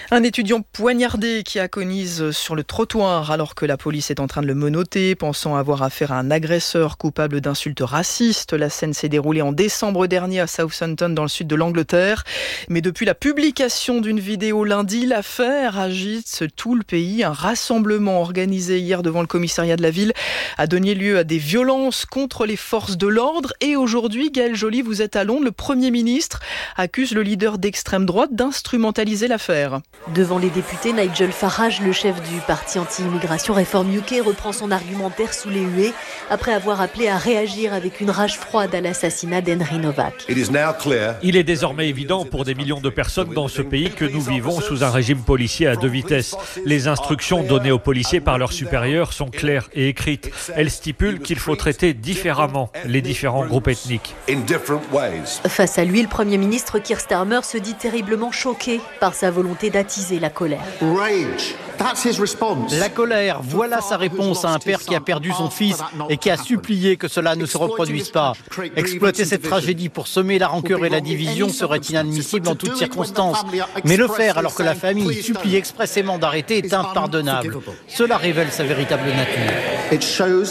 Un étudiant poignardé qui agonise sur le trottoir alors que la police est en train de le menotter, pensant avoir affaire à un agresseur coupable d'insultes racistes. La scène s'est déroulée en décembre dernier à Southampton, dans le sud de l'Angleterre. Mais depuis la publication d'une vidéo lundi, l'affaire agite tout le pays. Un rassemblement organisé hier devant le commissariat de la ville a donné lieu à des violences contre les forces de l'ordre. Et aujourd'hui, Gaëlle Joly, vous êtes à Londres. Le Premier ministre accuse le leader d'extrême droite d'instrumentaliser l'affaire. Devant les députés, Nigel Farage, le chef du parti anti-immigration Reform UK, reprend son argumentaire sous les huées après avoir appelé à réagir avec une rage froide à l'assassinat d'Henry Novak. Il est désormais évident pour des millions de personnes dans ce pays que nous vivons sous un régime policier à deux vitesses. Les instructions données aux policiers par leurs supérieurs sont claires et écrites. Elles stipulent qu'il faut traiter différemment les différents groupes ethniques. Face à lui, le Premier ministre Keir Starmer se dit terriblement choqué par sa volonté d'attiser la colère. La colère, voilà sa réponse à un père qui a perdu son fils et qui a supplié que cela ne se reproduise pas. Exploiter cette tragédie pour semer la rancœur et la division serait inadmissible en toutes circonstances. Mais le faire alors que la famille supplie expressément d'arrêter est impardonnable. Cela révèle sa véritable nature.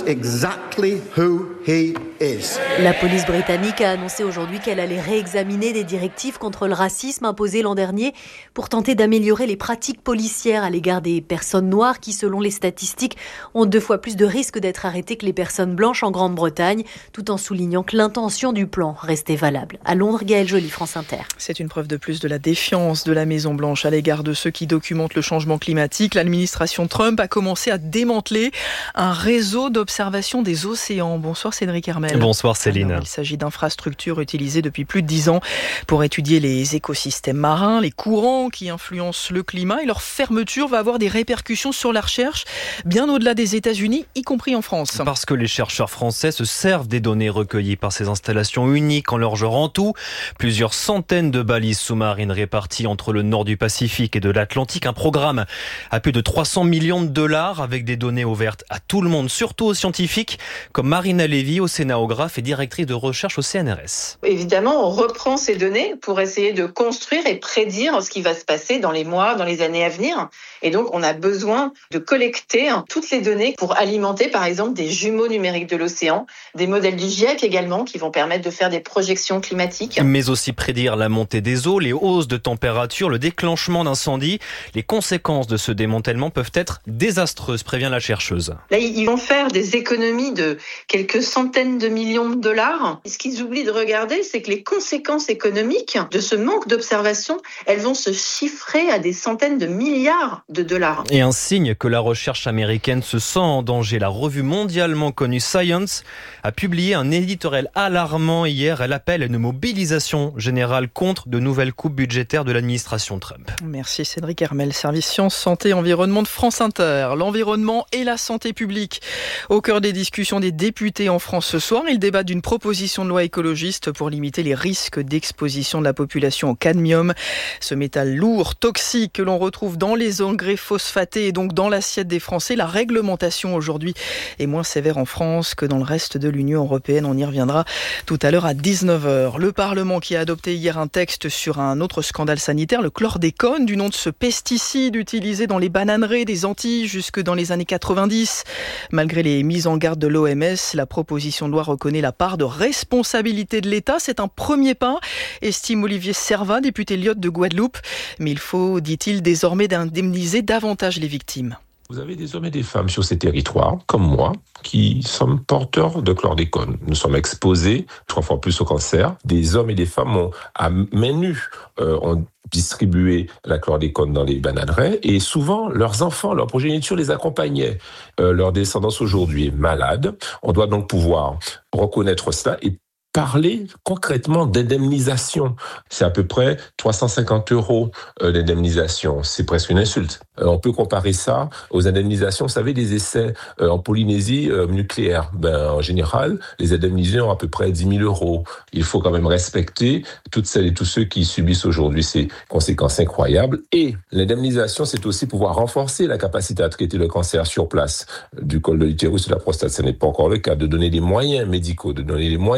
La police britannique a annoncé aujourd'hui qu'elle allait réexaminer des directives contre le racisme imposées l'an dernier pour tenter d'améliorer les pratiques policières à l'égard des personnes noires qui, selon les statistiques, ont 2 fois plus de risques d'être arrêtées que les personnes blanches en Grande-Bretagne, tout en soulignant que l'intention du plan restait valable. À Londres, Gaëlle Joly, France Inter. C'est une preuve de plus de la défiance de la Maison-Blanche à l'égard de ceux qui documentent le changement climatique. L'administration Trump a commencé à démanteler un réseau d'observation des océans. Bonsoir Cédric Hermel. Bonsoir Céline. Alors, il s'agit d'infrastructures utilisées depuis plus de 10 ans pour étudier les écosystèmes marins, les courants qui influencent le climat, et leur fermeture va avoir des répercussions sur la recherche bien au-delà des États-Unis, y compris en France. Parce que les chercheurs français se servent des données recueillies par ces installations uniques en leur genre. En tout, plusieurs centaines de balises sous-marines réparties entre le nord du Pacifique et de l'Atlantique. Un programme à plus de 300 millions de dollars avec des données ouvertes à tout le monde, surtout aux scientifiques comme Marina Lévy, océanographe et directrice de recherche au CNRS. Évidemment, on reprend ces données pour essayer de construire et prédire ce qui va se passer dans les mois, dans les années à venir. Et donc, on a besoin de collecter toutes les données pour alimenter, par exemple, des jumeaux numériques de l'océan, des modèles du GIEC également, qui vont permettre de faire des projections climatiques. Mais aussi prédire la montée des eaux, les hausses de température, le déclenchement d'incendies. Les conséquences de ce démantèlement peuvent être désastreuses, prévient la chercheuse. Là, ils vont faire des économies de quelques centaines de millions de dollars. Ce qu'ils oublient de regarder, c'est que les conséquences économiques de ce manque d'observation, elles vont se chiffrer à des centaines de milliards de dollars. Et un signe que la recherche américaine se sent en danger. La revue mondialement connue Science a publié un éditorial alarmant hier. Elle appelle à une mobilisation générale contre de nouvelles coupes budgétaires de l'administration Trump. Merci Cédric Hermel, service Sciences, Santé, Environnement de France Inter. L'environnement et la santé publique au cœur des discussions des députés en France ce soir. Ils débattent d'une proposition de loi écologiste pour limiter les risques d'exposition de la population au cadmium. Ce métal lourd, toxique que l'on retrouve dans les engrais phosphatés et donc dans l'assiette des Français. La réglementation aujourd'hui est moins sévère en France que dans le reste de l'Union européenne. On y reviendra tout à l'heure à 19h. Le Parlement qui a adopté hier un texte sur un autre scandale sanitaire, le chlordécone, du nom de ce pesticide utilisé dans les bananeraies des Antilles jusque dans les années 90. Malgré les mises en garde de l'OMS, la proposition de loi reconnaît la part de responsabilité de l'État. C'est un premier pas, estime Olivier Servat, député Lyotte de Guadeloupe. Mais il faut, dit-il, désormais indemniser davantage les victimes. Vous avez des hommes et des femmes sur ces territoires, comme moi, qui sommes porteurs de chlordécone. Nous sommes exposés 3 fois plus au cancer. Des hommes et des femmes ont, à main nue, ont distribué la chlordécone dans les bananeraies et souvent leurs enfants, leur progéniture les accompagnaient. Leur descendance aujourd'hui est malade. On doit donc pouvoir reconnaître cela et parler concrètement d'indemnisation. C'est à peu près 350 € d'indemnisation. C'est presque une insulte. On peut comparer ça aux indemnisations, vous savez, des essais en Polynésie nucléaire. En général, les indemnisés ont à peu près 10 000 €. Il faut quand même respecter toutes celles et tous ceux qui subissent aujourd'hui ces conséquences incroyables. Et l'indemnisation, c'est aussi pouvoir renforcer la capacité à traiter le cancer sur place du col de l'utérus et de la prostate. Ce n'est pas encore le cas. De donner des moyens médicaux, de donner des moyens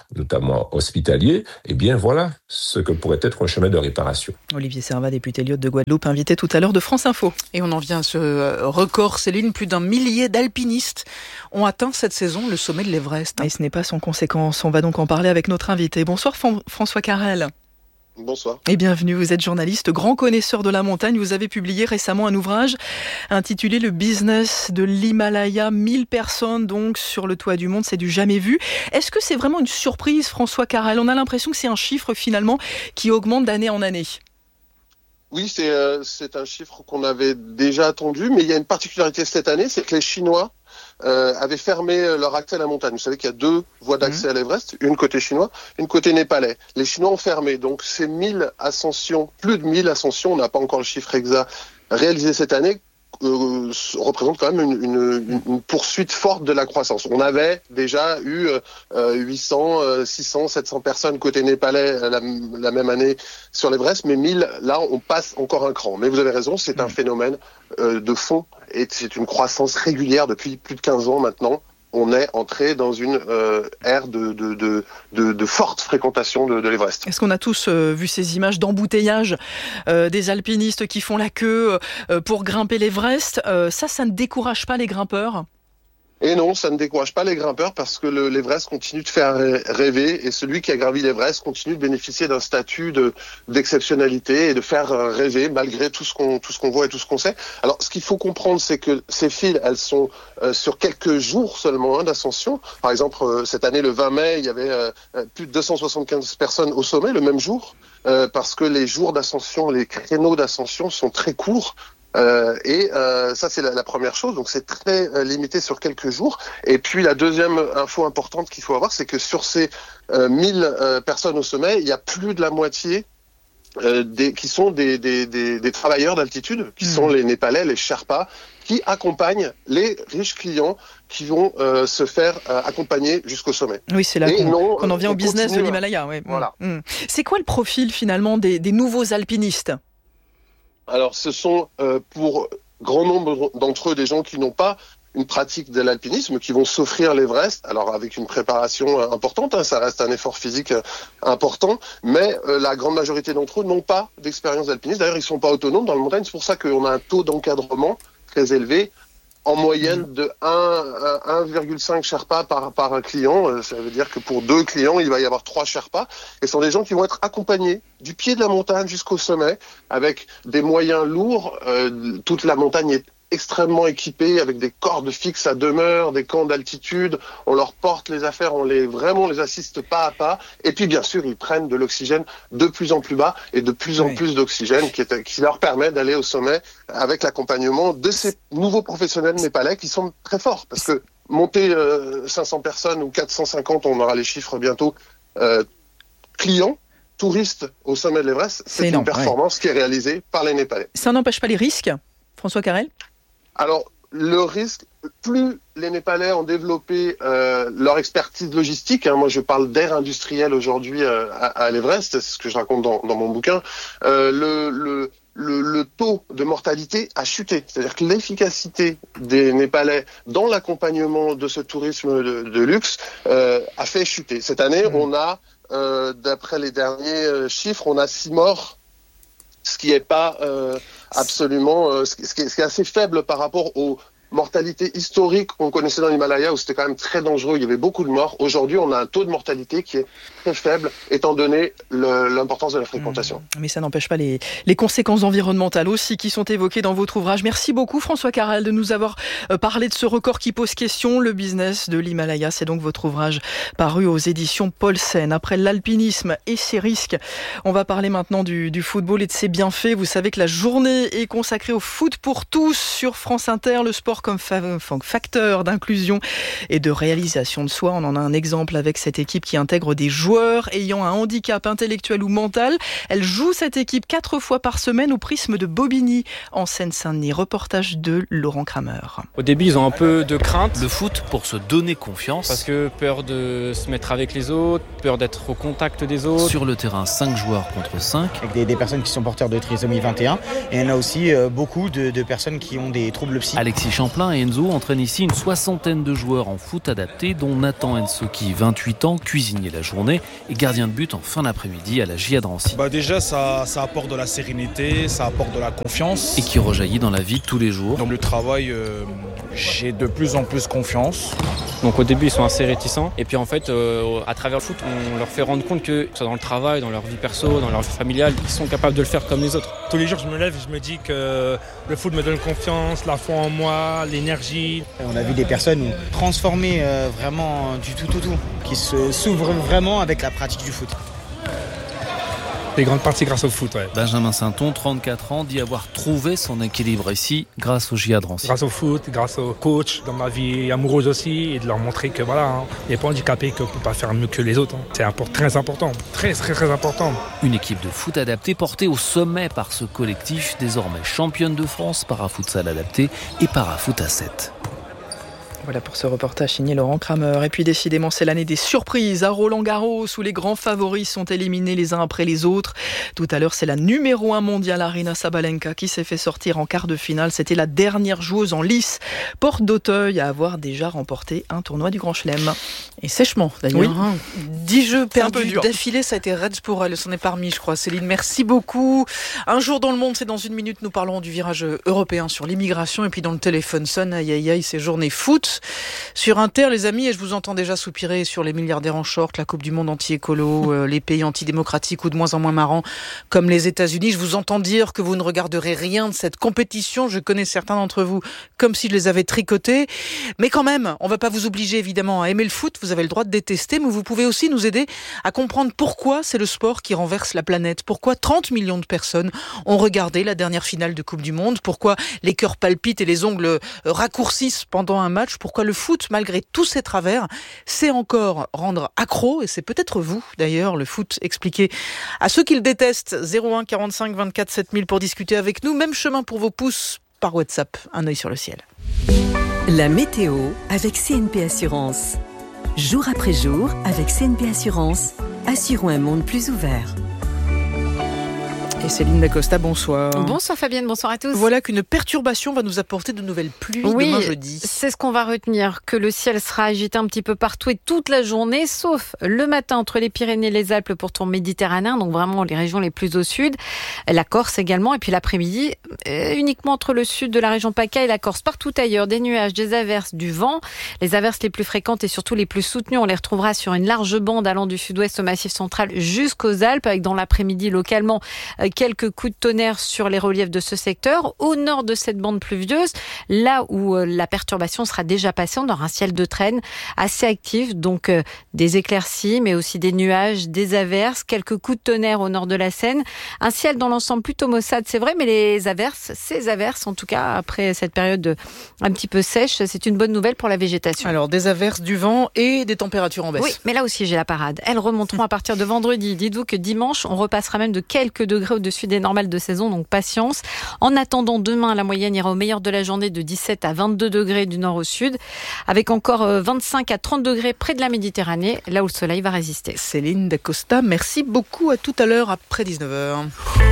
notamment hospitaliers, eh bien voilà ce que pourrait être un chemin de réparation. Olivier Servat, député LIOT de Guadeloupe, invité tout à l'heure de France Info. Et on en vient à ce record, Céline, plus d'1 millier d'alpinistes ont atteint cette saison le sommet de l'Everest. Et ce n'est pas sans conséquence. On va donc en parler avec notre invité. Bonsoir François Carrel. Bonsoir. Et bienvenue, vous êtes journaliste, grand connaisseur de la montagne. Vous avez publié récemment un ouvrage intitulé « Le business de l'Himalaya ». 1000 personnes donc sur le toit du monde, c'est du jamais vu. Est-ce que c'est vraiment une surprise, François Carrel ? On a l'impression que c'est un chiffre finalement qui augmente d'année en année. Oui, c'est un chiffre qu'on avait déjà attendu, mais il y a une particularité cette année, c'est que les Chinois avaient fermé leur accès à la montagne. Vous savez qu'il y a 2 voies d'accès à l'Everest, une côté chinois, une côté népalais. Les Chinois ont fermé, donc ces 1000 ascensions, plus de 1000 ascensions, on n'a pas encore le chiffre exact, réalisées cette année, représente quand même une poursuite forte de la croissance. On avait déjà eu 800, 600, 700 personnes côté népalais la même année sur l'Everest, mais 1000, là, on passe encore un cran. Mais vous avez raison, c'est un phénomène de fond et c'est une croissance régulière depuis plus de 15 ans maintenant. On est entré dans une ère de forte fréquentation de l'Everest. Est-ce qu'on a tous vu ces images d'embouteillage des alpinistes qui font la queue pour grimper l'Everest ? Ça ne décourage pas les grimpeurs ? Et non, ça ne décourage pas les grimpeurs parce que l'Everest continue de faire rêver et celui qui a gravi l'Everest continue de bénéficier d'un statut d'exceptionnalité et de faire rêver malgré tout ce qu'on voit et tout ce qu'on sait. Alors, ce qu'il faut comprendre, c'est que ces files, elles sont sur quelques jours seulement d'ascension. Par exemple, cette année, le 20 mai, il y avait plus de 275 personnes au sommet le même jour parce que les jours d'ascension, les créneaux d'ascension sont très courts. Ça c'est la première chose, donc c'est très limité sur quelques jours. Et puis la deuxième info importante qu'il faut avoir, c'est que sur ces 1000 personnes au sommet, il y a plus de la moitié qui sont des travailleurs d'altitude, qui sont les Népalais, les Sherpas, qui accompagnent les riches clients qui vont se faire accompagner jusqu'au sommet. Oui, c'est là qu'on en vient au business de l'Himalaya. Ouais. Voilà. C'est quoi le profil finalement des nouveaux alpinistes ? Alors, ce sont pour grand nombre d'entre eux des gens qui n'ont pas une pratique de l'alpinisme, qui vont s'offrir l'Everest, alors avec une préparation importante, ça reste un effort physique important, mais la grande majorité d'entre eux n'ont pas d'expérience d'alpinisme. D'ailleurs, ils ne sont pas autonomes dans la montagne, c'est pour ça qu'on a un taux d'encadrement très élevé, en moyenne de 1,5 Sherpa par un client. Ça veut dire que pour 2 clients, il va y avoir 3 Sherpas. Et ce sont des gens qui vont être accompagnés du pied de la montagne jusqu'au sommet avec des moyens lourds. Toute la montagne est extrêmement équipés avec des cordes fixes à demeure, des camps d'altitude, on leur porte les affaires, on les assiste pas à pas, et puis bien sûr ils prennent de l'oxygène de plus en plus bas et de plus en plus d'oxygène qui leur permet d'aller au sommet avec l'accompagnement de ces nouveaux professionnels népalais qui sont très forts, parce que monter 500 personnes ou 450, on aura les chiffres bientôt, clients, touristes au sommet de l'Everest, c'est une performance qui est réalisée par les Népalais. Ça n'empêche pas les risques, François Carrel ? Alors, le risque, plus les Népalais ont développé leur expertise logistique, moi je parle d'air industriel aujourd'hui à l'Everest, c'est ce que je raconte dans mon bouquin, le taux de mortalité a chuté. C'est-à-dire que l'efficacité des Népalais dans l'accompagnement de ce tourisme de luxe a fait chuter. Cette année, on a, d'après les derniers chiffres, on a 6 morts, ce qui est pas absolument, ce qui est assez faible par rapport aux mortalité historique qu'on connaissait dans l'Himalaya où c'était quand même très dangereux, il y avait beaucoup de morts. Aujourd'hui, on a un taux de mortalité qui est très faible étant donné l'importance de la fréquentation. Mais ça n'empêche pas les conséquences environnementales aussi qui sont évoquées dans votre ouvrage. Merci beaucoup François Carrel de nous avoir parlé de ce record qui pose question, le business de l'Himalaya. C'est donc votre ouvrage paru aux éditions Paulsen. Après l'alpinisme et ses risques, on va parler maintenant du football et de ses bienfaits. Vous savez que la journée est consacrée au foot pour tous sur France Inter, le sport comme facteur d'inclusion et de réalisation de soi. On en a un exemple avec cette équipe qui intègre des joueurs ayant un handicap intellectuel ou mental. Elle joue cette équipe 4 fois par semaine au Prisme de Bobigny en Seine-Saint-Denis. Reportage de Laurent Kramer. Au début, ils ont un peu de crainte. Le foot pour se donner confiance. Parce que peur de se mettre avec les autres, peur d'être au contact des autres. Sur le terrain, 5 joueurs contre 5. Avec des personnes qui sont porteurs de trisomie 21. Et il y en a aussi beaucoup de personnes qui ont des troubles psy. Alexis Champlain et Enzo entraînent ici une 60aine de joueurs en foot adapté, dont Nathan Ensoki, 28 ans, cuisinier la journée et gardien de but en fin d'après-midi à la GIA de Rancy. Déjà, ça apporte de la sérénité, ça apporte de la confiance. Et qui rejaillit dans la vie de tous les jours. Dans le travail, j'ai de plus en plus confiance. Donc au début, ils sont assez réticents. Et puis en fait, à travers le foot, on leur fait rendre compte que soit dans le travail, dans leur vie perso, dans leur vie familiale, ils sont capables de le faire comme les autres. Tous les jours, je me lève et je me dis que le foot me donne confiance, la foi en moi, l'énergie. On a vu des personnes transformer vraiment du tout, qui s'ouvrent vraiment avec la pratique du foot. Des grandes parties grâce au foot, ouais. Benjamin Sainton, 34 ans, dit avoir trouvé son équilibre ici grâce au GIA de Rancy. Grâce au foot, grâce au coach, dans ma vie amoureuse aussi, et de leur montrer que voilà, il n'est pas handicapé, qu'on ne peut pas faire mieux que les autres. C'est très important, très important. Une équipe de foot adaptée portée au sommet par ce collectif, désormais championne de France para-futsal adapté et para-foot à 7. Voilà pour ce reportage signé Laurent Kramer. Et puis décidément, c'est l'année des surprises à Roland-Garros où les grands favoris sont éliminés les uns après les autres. Tout à l'heure, c'est la numéro 1 mondiale Aryna Sabalenka qui s'est fait sortir en quart de finale. C'était la dernière joueuse en lice, porte d'Auteuil, à avoir déjà remporté un tournoi du Grand Chelem. Et sèchement d'ailleurs. Oui. 10 jeux perdus d'affilée, ça a été raide pour elle. Elle s'en est parmi, je crois. Céline, merci beaucoup. Un jour dans le monde, c'est dans une minute. Nous parlerons du virage européen sur l'immigration. Et puis dans le téléphone sonne, aïe aïe aïe, ces journées foot. Sur Inter, les amis, et je vous entends déjà soupirer sur les milliardaires en short, la Coupe du Monde anti-écolo, les pays antidémocratiques ou de moins en moins marrants, comme les États-Unis. Je vous entends dire que vous ne regarderez rien de cette compétition. Je connais certains d'entre vous comme si je les avais tricotés. Mais quand même, on ne va pas vous obliger évidemment à aimer le foot. Vous avez le droit de détester, mais vous pouvez aussi nous aider à comprendre pourquoi c'est le sport qui renverse la planète. Pourquoi 30 millions de personnes ont regardé la dernière finale de Coupe du Monde. Pourquoi les cœurs palpitent et les ongles raccourcissent pendant un match. Pourquoi le foot, malgré tous ses travers, sait encore rendre accro, et c'est peut-être vous d'ailleurs, le foot expliqué à ceux qui le détestent. 01 45 24 7000 pour discuter avec nous. Même chemin pour vos pouces par WhatsApp. Un œil sur le ciel. La météo avec CNP Assurance. Jour après jour, avec CNP Assurance, assurons un monde plus ouvert. Et Céline Dacosta, bonsoir. Bonsoir Fabienne, bonsoir à tous. Voilà qu'une perturbation va nous apporter de nouvelles pluies demain jeudi. C'est ce qu'on va retenir, que le ciel sera agité un petit peu partout et toute la journée, sauf le matin entre les Pyrénées et les Alpes pour tour méditerranéen, donc vraiment les régions les plus au sud, la Corse également, et puis l'après-midi, uniquement entre le sud de la région PACA et la Corse. Partout ailleurs, des nuages, des averses, du vent. Les averses les plus fréquentes et surtout les plus soutenues, on les retrouvera sur une large bande allant du sud-ouest au Massif central jusqu'aux Alpes, avec dans l'après-midi localement quelques coups de tonnerre sur les reliefs de ce secteur. Au nord de cette bande pluvieuse, là où la perturbation sera déjà passée, on aura un ciel de traîne assez actif, donc des éclaircies, mais aussi des nuages, des averses, quelques coups de tonnerre au nord de la Seine. Un ciel dans l'ensemble plutôt maussade, c'est vrai, mais ces averses, en tout cas, après cette période un petit peu sèche, c'est une bonne nouvelle pour la végétation. Alors, des averses, du vent et des températures en baisse. Oui, mais là aussi, j'ai la parade. Elles remonteront à partir de vendredi. Dites-vous que dimanche, on repassera même de quelques degrés au-dessus des normales de saison, donc patience. En attendant, demain, la moyenne ira au meilleur de la journée de 17 à 22 degrés du nord au sud, avec encore 25 à 30 degrés près de la Méditerranée, là où le soleil va résister. Céline Dacosta, merci beaucoup. À tout à l'heure, après 19h.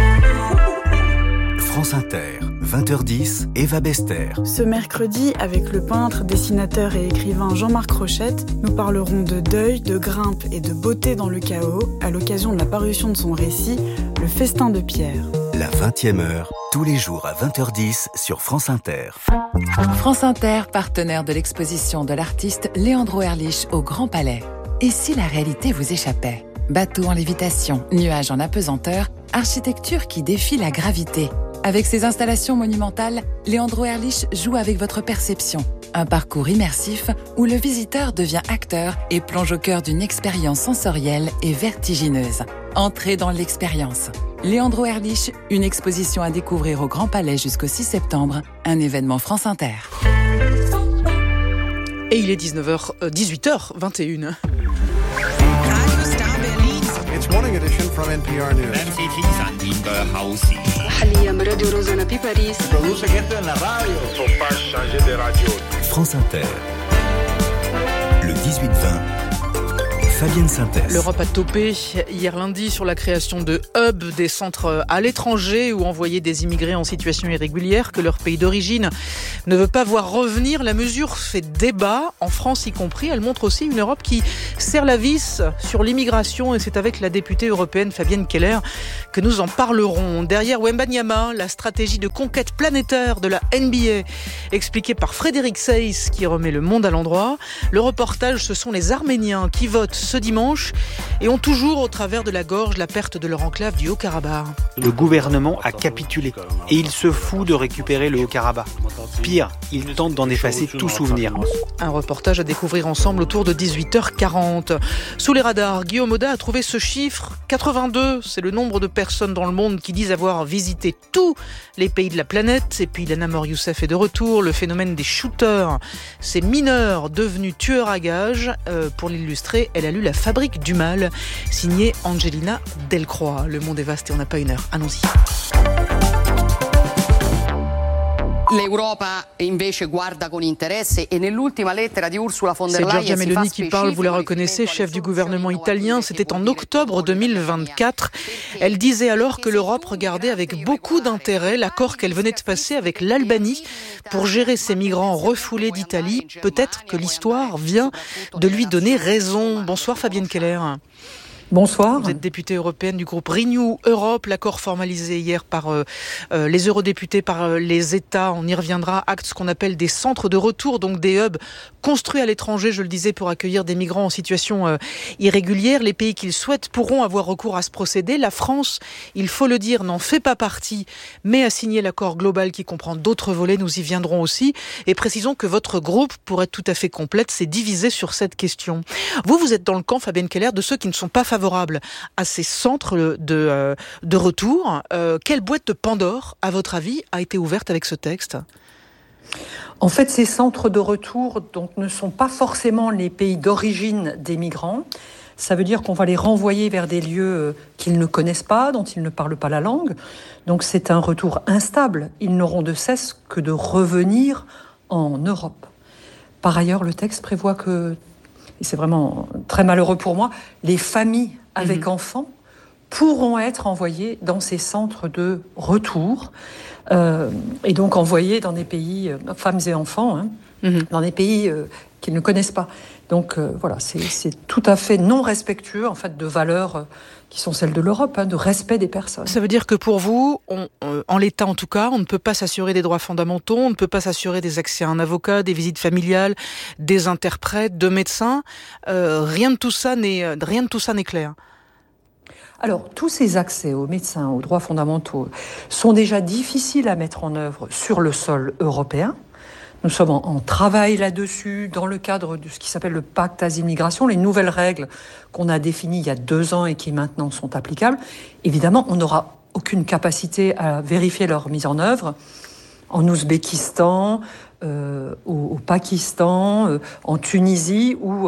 France Inter, 20h10, Eva Bester. Ce mercredi, avec le peintre, dessinateur et écrivain Jean-Marc Rochette, nous parlerons de deuil, de grimpe et de beauté dans le chaos, à l'occasion de la parution de son récit, Le Festin de Pierre. La 20e heure, tous les jours à 20h10 sur France Inter. France Inter, partenaire de l'exposition de l'artiste Leandro Erlich au Grand Palais. Et si la réalité vous échappait ? Bateau en lévitation, nuages en apesanteur, architecture qui défie la gravité. Avec ses installations monumentales, Leandro Erlich joue avec votre perception. Un parcours immersif où le visiteur devient acteur et plonge au cœur d'une expérience sensorielle et vertigineuse. Entrez dans l'expérience. Leandro Erlich, une exposition à découvrir au Grand Palais jusqu'au 6 septembre, un événement France Inter. Et il est 18h21. It's morning edition from NPR News. France Inter. Le 18-20, Fabienne Synthèse. L'Europe a topé hier lundi sur la création de hubs, des centres à l'étranger où envoyer des immigrés en situation irrégulière que leur pays d'origine ne veut pas voir revenir. La mesure fait débat, en France y compris. Elle montre aussi une Europe qui serre la vis sur l'immigration et c'est avec la députée européenne Fabienne Keller que nous en parlerons. Derrière Wembanyama, la stratégie de conquête planétaire de la NBA, expliquée par Frédéric Seyss qui remet le monde à l'endroit. Le reportage, ce sont les Arméniens qui votent ce dimanche et ont toujours au travers de la gorge la perte de leur enclave du Haut-Karabakh. Le gouvernement a capitulé et il se fout de récupérer le Haut-Karabakh. Pire, il tente d'en effacer tout souvenir. Un reportage à découvrir ensemble autour de 18h40. Sous les radars, Guillaume Oda a trouvé ce chiffre. 82, c'est le nombre de personnes dans le monde qui disent avoir visité tous les pays de la planète. Et puis Lana Mor-Youssef est de retour. Le phénomène des shooters, ces mineurs devenus tueurs à gages. Pour l'illustrer, elle a lu La Fabrique du mal, signée Angelina Delcroix. Le monde est vaste et on n'a pas une heure. Allons-y. L'Europa invece guarda con interesse e nell'ultima lettera di Ursula von der Leyen. C'est Giorgia Meloni qui parle, vous la reconnaissez, chef du gouvernement italien. C'était en octobre 2024. Elle disait alors que l'Europe regardait avec beaucoup d'intérêt l'accord qu'elle venait de passer avec l'Albanie pour gérer ces migrants refoulés d'Italie. Peut-être que l'histoire vient de lui donner raison. Bonsoir Fabienne Keller. Bonsoir. Vous êtes députée européenne du groupe Renew Europe. L'accord formalisé hier par les eurodéputés, par les États, on y reviendra, acte ce qu'on appelle des centres de retour, donc des hubs construits à l'étranger, je le disais, pour accueillir des migrants en situation irrégulière. Les pays qui le souhaitent pourront avoir recours à ce procédé. La France, il faut le dire, n'en fait pas partie, mais a signé l'accord global qui comprend d'autres volets. Nous y viendrons aussi. Et précisons que votre groupe, pour être tout à fait complète, s'est divisé sur cette question. Vous êtes dans le camp, Fabienne Keller, de ceux qui ne sont pas favorables à ces centres de retour. Quelle boîte de Pandore, à votre avis, a été ouverte avec ce texte ? En fait, ces centres de retour donc, ne sont pas forcément les pays d'origine des migrants. Ça veut dire qu'on va les renvoyer vers des lieux qu'ils ne connaissent pas, dont ils ne parlent pas la langue. Donc c'est un retour instable. Ils n'auront de cesse que de revenir en Europe. Par ailleurs, le texte prévoit que, et c'est vraiment très malheureux pour moi, les familles avec enfants pourront être envoyées dans ces centres de retour et donc envoyées dans des pays, femmes et enfants, dans des pays qu'ils ne connaissent pas. Donc voilà, c'est tout à fait non respectueux en fait de valeurs qui sont celles de l'Europe, de respect des personnes. Ça veut dire que pour vous, en l'état en tout cas, on ne peut pas s'assurer des droits fondamentaux, on ne peut pas s'assurer des accès à un avocat, des visites familiales, des interprètes, de médecins. Rien de tout ça n'est clair. Alors, tous ces accès aux médecins, aux droits fondamentaux, sont déjà difficiles à mettre en œuvre sur le sol européen. Nous sommes en travail là-dessus, dans le cadre de ce qui s'appelle le pacte Asile-Migration, les nouvelles règles qu'on a définies il y a 2 ans et qui maintenant sont applicables. Évidemment, on n'aura aucune capacité à vérifier leur mise en œuvre en Ouzbékistan, au Pakistan, en Tunisie, où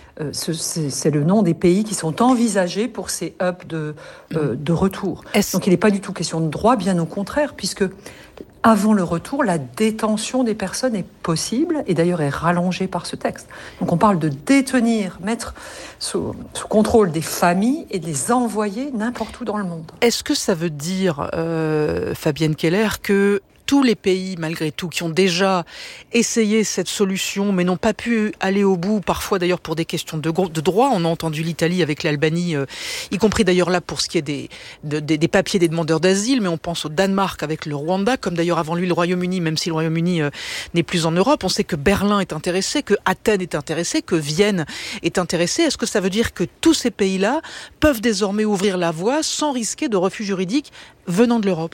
c'est le nom des pays qui sont envisagés pour ces hubs de retour. Donc il n'est pas du tout question de droit, bien au contraire, puisque avant le retour, la détention des personnes est possible et d'ailleurs est rallongée par ce texte. Donc on parle de détenir, mettre sous contrôle des familles et de les envoyer n'importe où dans le monde. Est-ce que ça veut dire, Fabienne Keller, que tous les pays, malgré tout, qui ont déjà essayé cette solution, mais n'ont pas pu aller au bout, parfois d'ailleurs pour des questions de droit. On a entendu l'Italie avec l'Albanie, y compris d'ailleurs là pour ce qui est des papiers des demandeurs d'asile, mais on pense au Danemark avec le Rwanda, comme d'ailleurs avant lui le Royaume-Uni, même si le Royaume-Uni n'est plus en Europe. On sait que Berlin est intéressé, que Athènes est intéressé, que Vienne est intéressée. Est-ce que ça veut dire que tous ces pays-là peuvent désormais ouvrir la voie sans risquer de refus juridique venant de l'Europe ?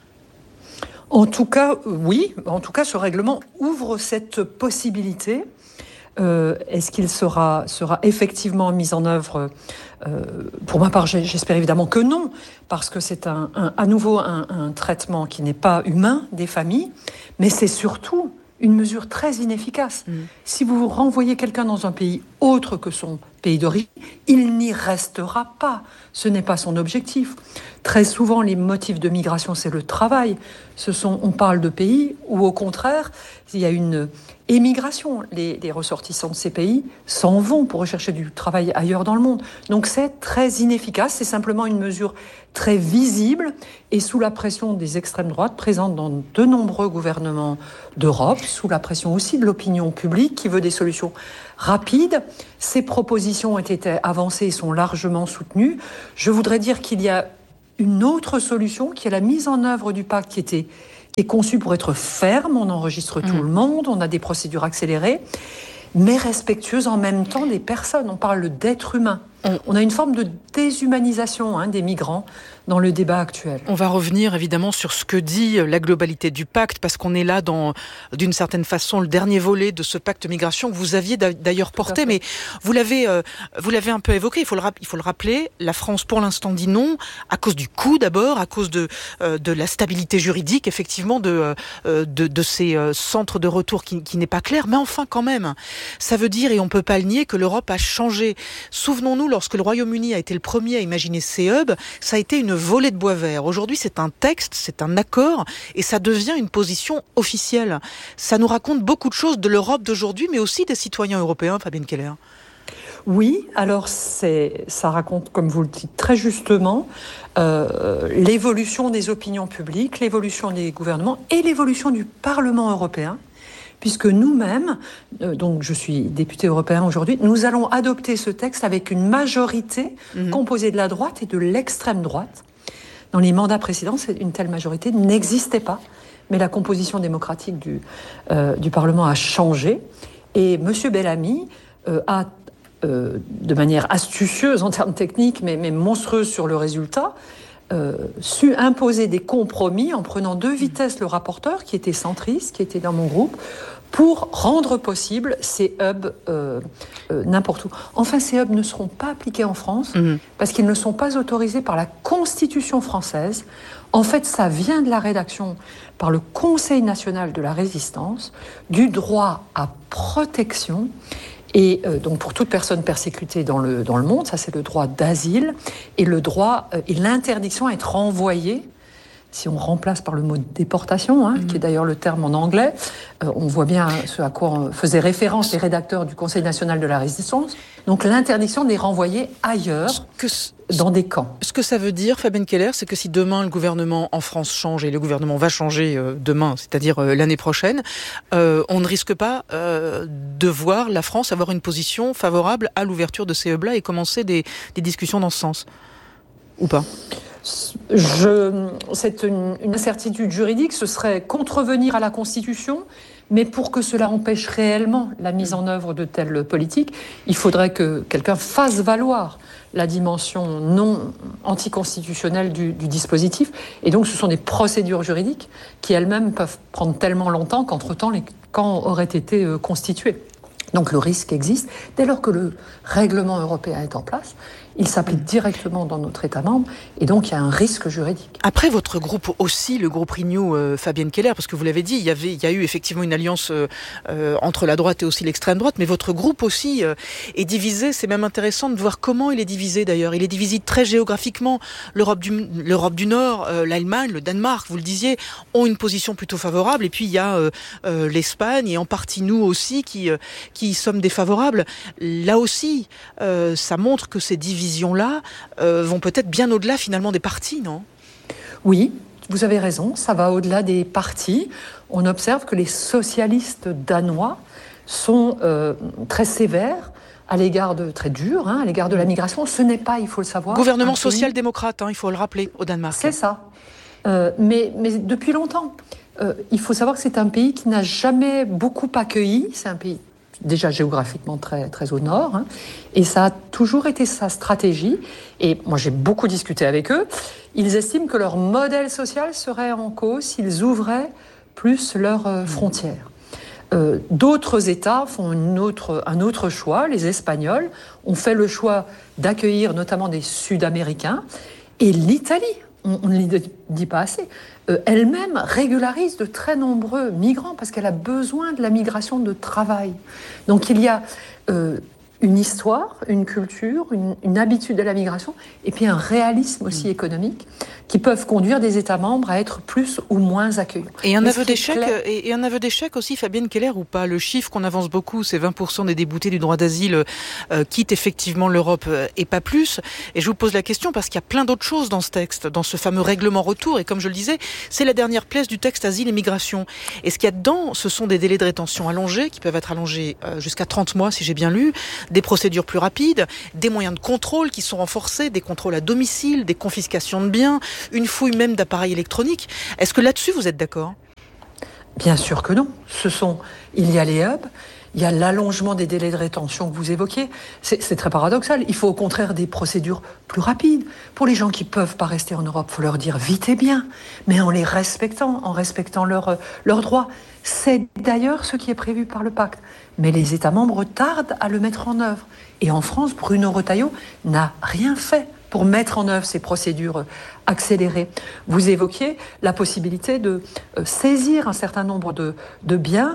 En tout cas, oui. En tout cas, ce règlement ouvre cette possibilité. Est-ce qu'il sera effectivement mis en œuvre ? Pour ma part, j'espère évidemment que non, parce que c'est à nouveau un traitement qui n'est pas humain des familles, mais c'est surtout une mesure très inefficace. Si vous renvoyez quelqu'un dans un pays autre que son pays d'origine. Il n'y restera pas. Ce n'est pas son objectif. Très souvent, les motifs de migration, c'est le travail. On parle de pays où, au contraire, il y a une émigration. Les ressortissants de ces pays s'en vont pour rechercher du travail ailleurs dans le monde. Donc c'est très inefficace. C'est simplement une mesure très visible et sous la pression des extrêmes droites présentes dans de nombreux gouvernements d'Europe, sous la pression aussi de l'opinion publique qui veut des solutions rapides. Ces propositions ont été avancées et sont largement soutenues. Je voudrais dire qu'il y a une autre solution qui est la mise en œuvre du pacte qui est conçu pour être ferme. On enregistre tout le monde, on a des procédures accélérées, mais respectueuses en même temps des personnes. On parle d'êtres humains. On a une forme de déshumanisation des migrants dans le débat actuel. On va revenir évidemment sur ce que dit la globalité du pacte, parce qu'on est là dans, d'une certaine façon, le dernier volet de ce pacte migration que vous aviez d'ailleurs porté, mais vous l'avez un peu évoqué, il faut le rappeler, la France pour l'instant dit non, à cause du coût d'abord, à cause de la stabilité juridique, effectivement, de ces centres de retour qui n'est pas clair, mais enfin quand même, ça veut dire, et on ne peut pas le nier, que l'Europe a changé. Souvenons-nous, lorsque le Royaume-Uni a été le premier à imaginer ces hubs, ça a été une volée de bois vert. Aujourd'hui, c'est un texte, c'est un accord, et ça devient une position officielle. Ça nous raconte beaucoup de choses de l'Europe d'aujourd'hui, mais aussi des citoyens européens, Fabienne Keller. Oui, alors ça raconte, comme vous le dites très justement, l'évolution des opinions publiques, l'évolution des gouvernements et l'évolution du Parlement européen. Puisque nous-mêmes, donc je suis député européen aujourd'hui, nous allons adopter ce texte avec une majorité composée de la droite et de l'extrême droite. Dans les mandats précédents, une telle majorité n'existait pas, mais la composition démocratique du Parlement a changé. Et M. Bellamy a, de manière astucieuse en termes techniques, mais monstrueuse sur le résultat, su imposer des compromis en prenant de vitesse le rapporteur, qui était centriste, qui était dans mon groupe, pour rendre possible ces hubs n'importe où. Enfin, ces hubs ne seront pas appliqués en France parce qu'ils ne sont pas autorisés par la Constitution française. En fait, ça vient de la rédaction par le Conseil national de la résistance du droit à protection. Et donc pour toute personne persécutée dans le monde, ça c'est le droit d'asile et le droit et l'interdiction à être renvoyé. Si on remplace par le mot déportation, qui est d'ailleurs le terme en anglais, on voit bien ce à quoi faisaient référence les rédacteurs du Conseil national de la résistance. Donc l'interdiction des renvoyer ailleurs, dans des camps. Ce que ça veut dire, Fabienne Keller, c'est que si demain le gouvernement en France change, et le gouvernement va changer demain, c'est-à-dire l'année prochaine, on ne risque pas de voir la France avoir une position favorable à l'ouverture de ces hubs-là et commencer des discussions dans ce sens, ou pas ? C'est une incertitude juridique, ce serait contrevenir à la Constitution, mais pour que cela empêche réellement la mise en œuvre de telles politiques, il faudrait que quelqu'un fasse valoir la dimension non anticonstitutionnelle du dispositif. Et donc ce sont des procédures juridiques qui elles-mêmes peuvent prendre tellement longtemps qu'entre-temps les camps auraient été constitués. Donc le risque existe. Dès lors que le règlement européen est en place, il s'applique directement dans notre État membre et donc il y a un risque juridique. Après votre groupe aussi, le groupe Renew, Fabienne Keller, parce que vous l'avez dit, il y a eu effectivement une alliance entre la droite et aussi l'extrême droite, mais votre groupe aussi est divisé. C'est même intéressant de voir comment il est divisé d'ailleurs. Il est divisé très géographiquement. L'Europe du Nord, l'Allemagne, le Danemark, vous le disiez, ont une position plutôt favorable. Et puis il y a l'Espagne et en partie nous aussi qui sommes défavorables. Là aussi, ça montre que ces divisions-là vont peut-être bien au-delà finalement des partis, non ? Oui, vous avez raison, ça va au-delà des partis. On observe que les socialistes danois sont très sévères à l'égard très durs, à l'égard de la migration. Ce n'est pas, il faut le savoir... Gouvernement social-démocrate, il faut le rappeler, au Danemark. C'est ça. Mais depuis longtemps. Il faut savoir que c'est un pays qui n'a jamais beaucoup accueilli. C'est un pays déjà géographiquement très, très au nord, et ça a toujours été sa stratégie. Et moi, j'ai beaucoup discuté avec eux. Ils estiment que leur modèle social serait en cause s'ils ouvraient plus leurs frontières. D'autres États font un autre choix. Les Espagnols ont fait le choix d'accueillir notamment des Sud-Américains, et l'Italie, on ne le dit pas assez, elle-même régularise de très nombreux migrants parce qu'elle a besoin de la migration de travail. Donc il y a une histoire, une culture, une habitude de la migration, et puis un réalisme aussi économique, qui peuvent conduire des États membres à être plus ou moins accueillants. Et un aveu d'échec aussi, Fabienne Keller, ou pas? Le chiffre qu'on avance beaucoup, c'est 20% des déboutés du droit d'asile quittent effectivement l'Europe et pas plus. Et je vous pose la question parce qu'il y a plein d'autres choses dans ce texte, dans ce fameux règlement retour, et comme je le disais, c'est la dernière pièce du texte asile et migration. Et ce qu'il y a dedans, ce sont des délais de rétention allongés, qui peuvent être allongés jusqu'à 30 mois, si j'ai bien lu, des procédures plus rapides, des moyens de contrôle qui sont renforcés, des contrôles à domicile, des confiscations de biens, une fouille même d'appareils électroniques. Est-ce que là-dessus, vous êtes d'accord ? Bien sûr que non. Il y a les hubs, il y a l'allongement des délais de rétention que vous évoquiez. C'est très paradoxal. Il faut au contraire des procédures plus rapides. Pour les gens qui ne peuvent pas rester en Europe, il faut leur dire vite et bien, mais en les respectant, en respectant leurs droits. C'est d'ailleurs ce qui est prévu par le pacte. Mais les États membres tardent à le mettre en œuvre. Et en France, Bruno Retailleau n'a rien fait pour mettre en œuvre ces procédures accélérées. Vous évoquiez la possibilité de saisir un certain nombre de biens.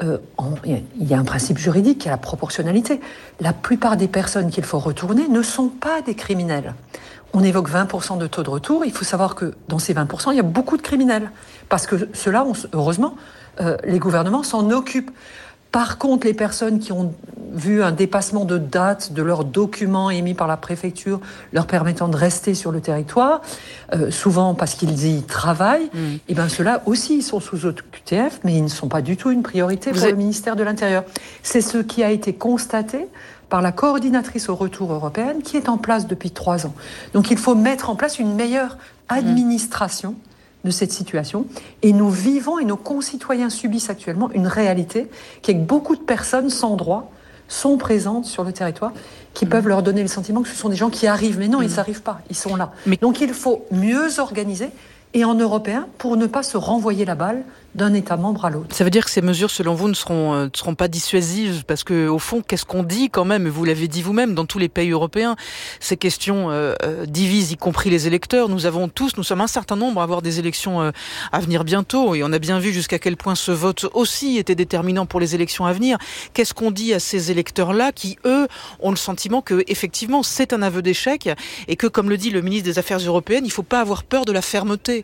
Il y a un principe juridique qui est la proportionnalité. La plupart des personnes qu'il faut retourner ne sont pas des criminels. On évoque 20% de taux de retour. Il faut savoir que dans ces 20%, il y a beaucoup de criminels. Parce que ceux-là, heureusement, les gouvernements s'en occupent. Par contre, les personnes qui ont vu un dépassement de date de leurs documents émis par la préfecture leur permettant de rester sur le territoire, souvent parce qu'ils y travaillent, et bien ceux-là aussi ils sont sous OQTF, mais ils ne sont pas du tout une priorité pour le ministère de l'Intérieur. C'est ce qui a été constaté par la coordinatrice au retour européenne qui est en place depuis 3 ans. Donc il faut mettre en place une meilleure administration de cette situation. Et nous vivons, et nos concitoyens subissent actuellement une réalité qui est que beaucoup de personnes sans droit sont présentes sur le territoire, qui peuvent leur donner le sentiment que ce sont des gens qui arrivent. Mais non, ils n'arrivent pas, ils sont là. Donc il faut mieux organiser, et en européen, pour ne pas se renvoyer la balle d'un État membre à l'autre. Ça veut dire que ces mesures, selon vous, ne seront pas dissuasives, parce que au fond, qu'est-ce qu'on dit quand même, et vous l'avez dit vous-même, dans tous les pays européens, ces questions divisent, y compris les électeurs. Nous sommes un certain nombre à avoir des élections à venir bientôt, et on a bien vu jusqu'à quel point ce vote aussi était déterminant pour les élections à venir. Qu'est-ce qu'on dit à ces électeurs-là qui, eux, ont le sentiment que, effectivement, c'est un aveu d'échec, et que, comme le dit le ministre des Affaires européennes, il ne faut pas avoir peur de la fermeté.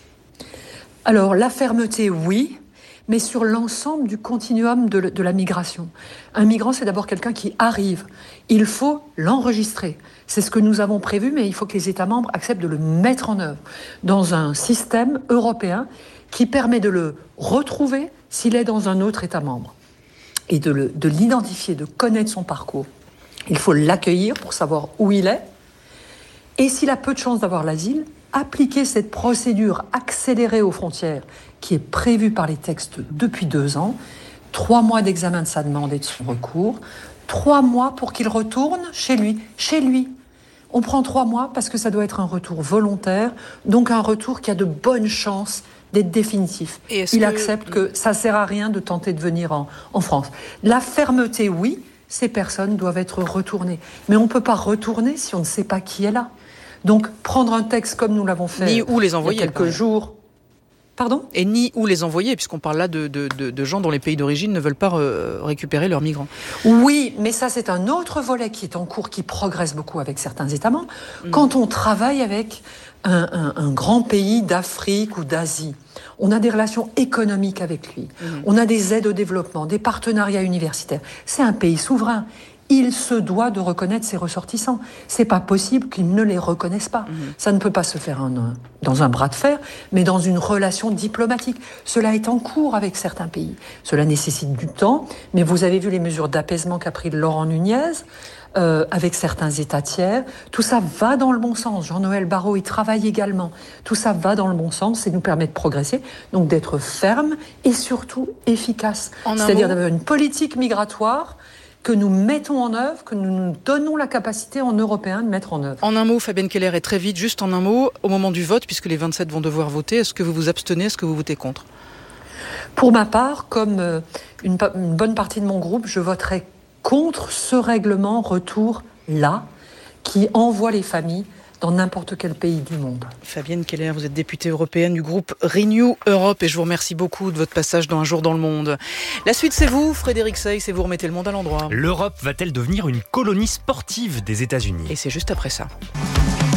Alors, la fermeté, oui, mais sur l'ensemble du continuum de la migration. Un migrant, c'est d'abord quelqu'un qui arrive. Il faut l'enregistrer. C'est ce que nous avons prévu, mais il faut que les États membres acceptent de le mettre en œuvre dans un système européen qui permet de le retrouver s'il est dans un autre État membre et de l'identifier, de connaître son parcours. Il faut l'accueillir pour savoir où il est. Et s'il a peu de chances d'avoir l'asile, appliquer cette procédure accélérée aux frontières qui est prévue par les textes depuis 2 ans, 3 mois d'examen de sa demande et de son recours, 3 mois pour qu'il retourne chez lui. Chez lui. On prend 3 mois parce que ça doit être un retour volontaire, donc un retour qui a de bonnes chances d'être définitif. Il accepte que ça ne sert à rien de tenter de venir en France. La fermeté, oui, ces personnes doivent être retournées. Mais on ne peut pas retourner si on ne sait pas qui est là. Donc, prendre un texte comme nous l'avons fait ni où les envoyer, il y a quelques jours. Pardon ? Et ni où les envoyer, puisqu'on parle là de gens dont les pays d'origine ne veulent pas récupérer leurs migrants. Oui, mais ça, c'est un autre volet qui est en cours, qui progresse beaucoup avec certains États membres. Quand on travaille avec un grand pays d'Afrique ou d'Asie, on a des relations économiques avec lui. On a des aides au développement, des partenariats universitaires. C'est un pays souverain. Il se doit de reconnaître ses ressortissants. C'est pas possible qu'il ne les reconnaisse pas. Ça ne peut pas se faire dans un bras de fer, mais dans une relation diplomatique. Cela est en cours avec certains pays. Cela nécessite du temps, mais vous avez vu les mesures d'apaisement qu'a pris Laurent Nunez avec certains États tiers. Tout ça va dans le bon sens. Jean-Noël Barrot y travaille également. Tout ça va dans le bon sens et nous permet de progresser, donc d'être ferme et surtout efficace. C'est-à-dire d'avoir une politique migratoire que nous mettons en œuvre, que nous nous donnons la capacité en Européens de mettre en œuvre. En un mot, Fabienne Keller, et très vite, juste en un mot, au moment du vote, puisque les 27 vont devoir voter, est-ce que vous vous abstenez, est-ce que vous votez contre ? Pour ma part, comme une bonne partie de mon groupe, je voterai contre ce règlement retour-là, qui envoie les familles dans n'importe quel pays du monde. Fabienne Keller, vous êtes députée européenne du groupe Renew Europe et je vous remercie beaucoup de votre passage dans Un jour dans le monde. La suite, c'est vous, Frédéric Seyss, et vous remettez le monde à l'endroit. L'Europe va-t-elle devenir une colonie sportive des États-Unis ? Et c'est juste après ça.